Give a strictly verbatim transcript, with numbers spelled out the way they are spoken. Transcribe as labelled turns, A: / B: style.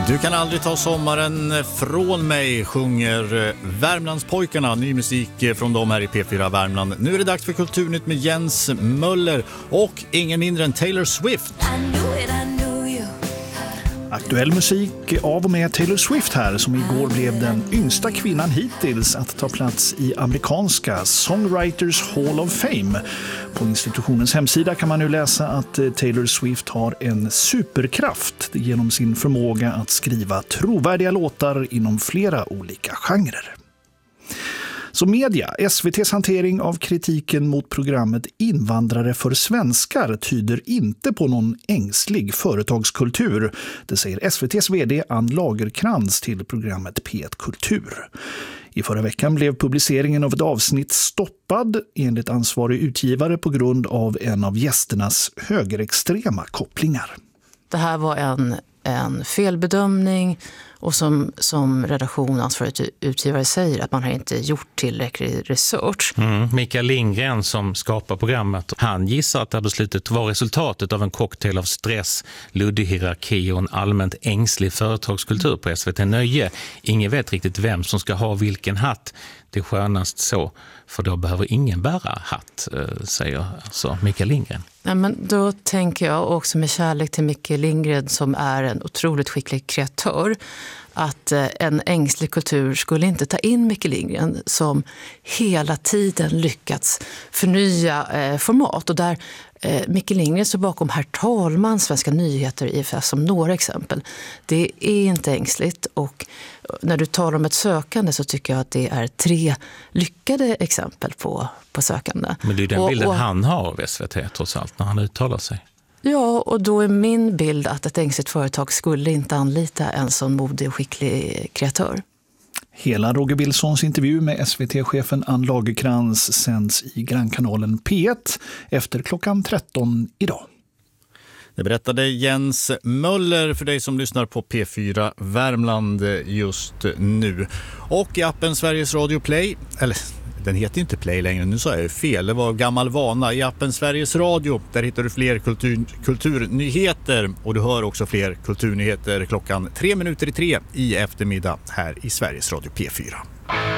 A: Du kan aldrig ta sommaren från mig, sjunger Värmlandspojkarna. Ny musik från dem här i P fyra Värmland. Nu är det dags för Kulturnytt med Jens Möller och ingen mindre än Taylor Swift.
B: Aktuell musik av och med Taylor Swift här, som igår blev den yngsta kvinnan hittills att ta plats i amerikanska Songwriters Hall of Fame. På institutionens hemsida kan man nu läsa att Taylor Swift har en superkraft genom sin förmåga att skriva trovärdiga låtar inom flera olika genrer. Så media, S V T:s hantering av kritiken mot programmet Invandrare för svenskar tyder inte på någon ängslig företagskultur. Det säger S V T:s vd Ann Lagerkrans till programmet P ett Kultur. I förra veckan blev publiceringen av ett avsnitt stoppad enligt ansvarig utgivare på grund av en av gästernas högerextrema kopplingar.
C: Det här var en, en felbedömning. Och som, som redaktion ansvarig utgivare säger att man har inte gjort tillräcklig research.
D: Mm. Mikael Lindgren som skapar programmet, han gissar att det här beslutet var resultatet av en cocktail av stress, luddig hierarki och en allmänt ängslig företagskultur på S V T Nöje. Ingen vet riktigt vem som ska ha vilken hatt. Det är skönast så, för då behöver ingen bära hatt, säger alltså Mikael Lindgren.
C: Ja, men då tänker jag också med kärlek till Mikael Lindgren som är en otroligt skicklig kreatör att en ängslig kultur skulle inte ta in Mikael Lindgren som hela tiden lyckats förnya eh, format. Och där eh, Mikael Lindgren står bakom Herr talman, Svenska nyheter, I F S som några exempel. Det är inte ängsligt, och när du talar om ett sökande så tycker jag att det är tre lyckade exempel på, på sökande.
D: Men det är den
C: och,
D: bilden
C: och,
D: han har av S V T trots allt när han uttalar sig.
C: Ja, och då är min bild att ett ängsligt företag skulle inte anlita en sån modig och skicklig kreatör.
B: Hela Roger Wilsons intervju med S V T-chefen Ann Lagerkrans sänds i grannkanalen P ett efter klockan tretton idag.
A: Det berättade Jens Möller för dig som lyssnar på P fyra Värmland just nu. Och i appen Sveriges Radio Play, eller den heter inte Play längre, nu sa jag ju fel, det var gammal vana. I appen Sveriges Radio, där hittar du fler kultur, kulturnyheter, och du hör också fler kulturnyheter klockan tre minuter i tre i eftermiddag här i Sveriges Radio P fyra.